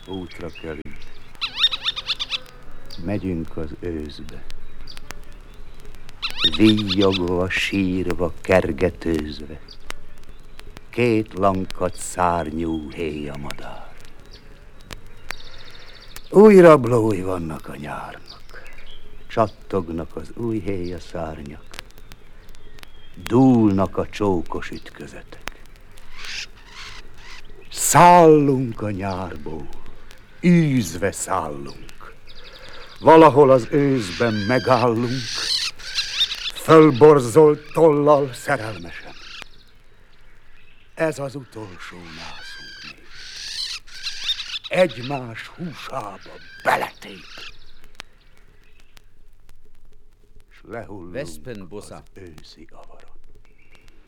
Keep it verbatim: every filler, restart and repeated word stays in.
Útra kelünk. Megyünk az őszbe. Víjogva, sírva, kergetőzve. Két lankat szárnyú héja madár. Új rablói vannak a nyárnak. Csattognak az új héja szárnyak. Dúlnak a csókos ütközetek. Szállunk a nyárból, űzve szállunk. Valahol az őszben megállunk, fölborzolt tollal szerelmesen. Ez az utolsó nászunk még. Egymás húsába beletép. S lehullunk az őszi avat.